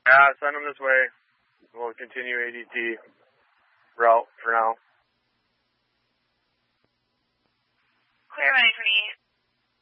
Send them this way. We'll continue ADT route for now. Clear 123.